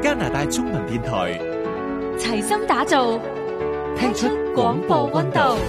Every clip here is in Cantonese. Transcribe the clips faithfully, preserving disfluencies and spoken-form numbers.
加拿大中文電台， 齊心打造，聽出廣播溫度。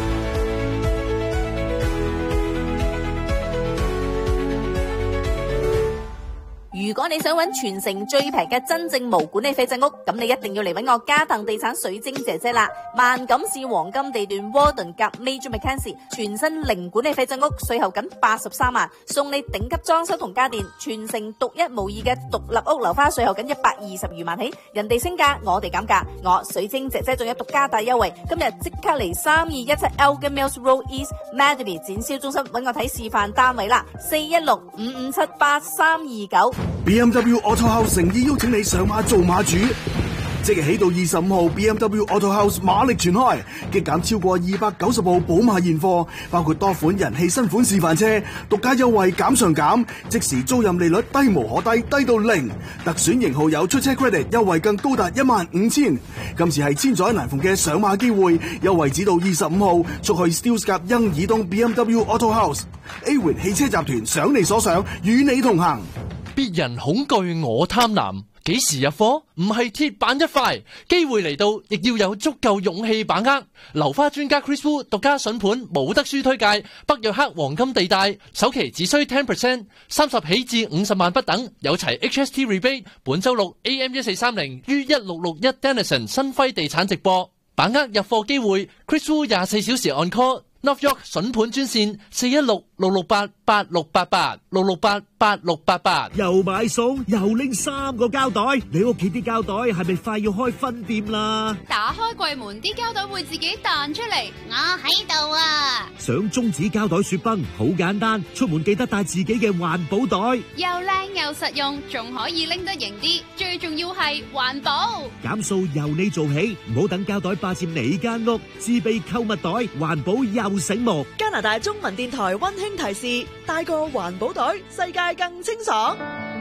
如果你想揾全城最平嘅真正無管理費鎮屋，咁你一定要嚟揾我嘉騰地產水晶姐姐啦！萬錦市黃金地段窩頓夾 Major Mackenzie 全新零管理費鎮屋，稅後僅八十三萬，送你頂級裝修同家電，全城獨一無二嘅獨立屋樓花，稅後僅一百二十餘萬起，人哋升價，我哋減價，我水晶姐姐仲有獨家大優惠，今日即刻嚟三二一七 Elgin Mills Road East Mademy 展銷中心揾我睇示範單位啦，四一六五五七八三二九。 B M W Auto House 誠意邀請你上馬做馬主，即日起到二十五號 B M W Auto House 馬力全開，激減超過二百九十部寶馬現貨，包括多款人氣新款示範車，獨家優惠減上減，即時租賃利率低無可低，低到零，特選型號有出車 credit 優惠更高達一萬五千。今次係千載難逢嘅上馬機會，優惠只到二十五號，速去 Steeles 夾欣怡東 B M W Auto House。A 環汽車集團想你所想，與你同行。 別人恐懼我貪婪，幾時入貨？唔係鐵板一塊，機會嚟到，亦要有足夠勇氣把握。樓花專家 Chris Wu 獨家筍盤冇得輸推介，北約克黃金地帶，首期只需 百分之十，三十起至五十萬不等，有齊 H S T rebate。本周六 A M 一四三零於一六六一 Denison 新輝地產直播，把握入貨機會。Chris Wu 廿四小時 on call。North York 筍盤專線四一六六六八八六八八六六八八六八八。 又買餸又拎三個膠袋，你屋企啲膠袋係咪快要開分店啦？ 打開櫃門，啲膠袋會自己彈出嚟。我喺度啊！ 想中指膠袋雪崩好簡單，出門記得帶自己嘅環保袋， 又靚又實用，仲可以拎得型啲，最重要係環保。 減數由你做起，唔好等膠袋霸佔你間屋，自備購物袋，環保又醒目。 加拿大中文電台溫馨提示：帶個環保袋，世界更清爽。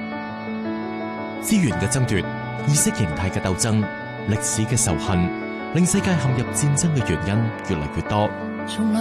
資源嘅爭奪、意識形態嘅鬥爭、歷史嘅仇恨，令世界陷入戰爭嘅原因越嚟越多。